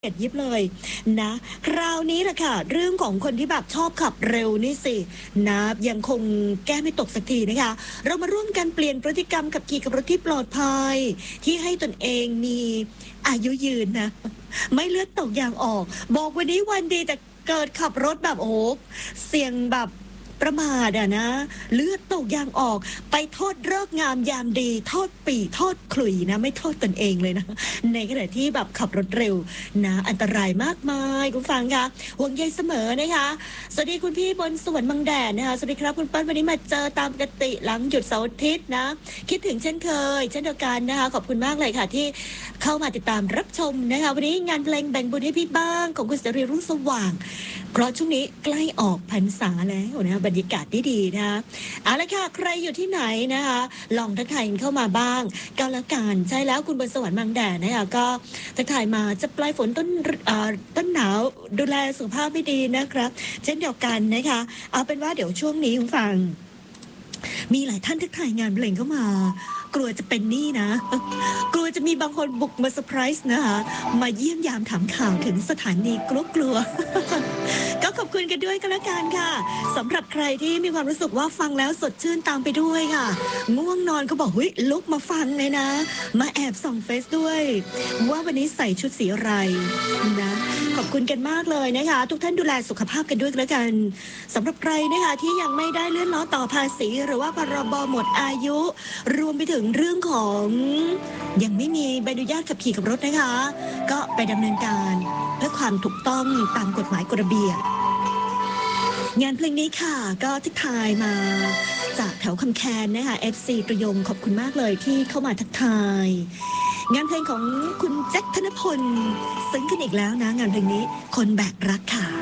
ยิบเลยนะคราวนี้แหละค่ะเรื่องของคนที่แบบชอบขับเร็วนี่สินะยังคงแก้ไม่ตกสักทีนะคะเรามาร่วมกันเปลี่ยนพฤติกรรมขับขี่กับรถที่ปลอดภัยที่ให้ตนเองมีอายุยืนนะไม่เลือดตกยางออกบอกวันนี้วันดีแต่เกิดขับรถแบบโอ้เสี่ยงแบบประมาทอะนะเลือดตกยางออกไปโทษฤกษ์งามยามดีโทษปีโทษขลุ่ยนะไม่โทษตนเองเลยนะในขณะที่แบบขับรถเร็วนะอันตรายมากมายคุณฟังค่ะห่วงใยเสมอนะคะสวัสดีคุณพี่บนสวรรค์บางแดดนะคะสวัสดีครับคุณเปิ้ลวันนี้มาเจอตามปกติหลังหยุดเสาร์อาทิตย์นะคิดถึงเช่นเคยเช่นเดียวกันนะคะขอบคุณมากเลยค่ะที่เข้ามาติดตามรับชมนะคะวันนี้งานเพลงแบ่งบุญให้พี่บ้างของคุณเสรีรุ่งสว่างเพราะช่วงนี้ใกล้ออกพรรษาแล้วนะบรรยากาศดีๆนะเอาละค่ะใครอยู่ที่ไหนนะคะลองทักทายเข้ามาบ้างก็แล้วกันใช่แล้วคุณบนสวรรค์บางแดดนะคะก็ทักทายมาจะปลายฝนต้นหนาวดูแลสุขภาพไม่ดีนะครับเช่นเดียวกันนะคะเอาเป็นว่าเดี๋ยวช่วงนี้คุณฟังมีหลายท่านทักทายงานเพลงเข้ามากลัวจะเป็นนี่นะกลัวจะมีบางคนบุกมาเซอร์ไพรส์นะคะมาเยี่ยมยามถามข่าวถึงสถานีกลัวก็ขอบคุณกันด้วยก็แล้วกันค่ะสำหรับใครที่มีความรู้สึกว่าฟังแล้วสดชื่นตามไปด้วยค่ะง่วงนอนก็บอกเฮ้ยลุกมาฟังเลยนะมาแอบส่องเฟซด้วยว่าวันนี้ใส่ชุดสีอะไรนะขอบคุณกันมากเลยนะคะทุกท่านดูแลสุขภาพกันด้วยก็แล้วกันสำหรับใครนะคะที่ยังไม่ได้เลื่อนล้อต่อภาษีหรือว่าพรบหมดอายุรวมไปถึงเรื่องของยังไม่มีใบอนุญาตขับขี่กับรถนะคะก็ไปดำเนินการเพื่อความถูกต้องตามกฎหมายกฎระเบียบงานเพลงนี้ค่ะก็ทักทายมาจากแถวคำแคนนะคะ FC ประยงขอบคุณมากเลยที่เข้ามาทักทายงานเพลงของคุณแจ็คธนพลซึ้งขึ้นอีกแล้วนะงานเพลงนี้คนแบกรักค่ะ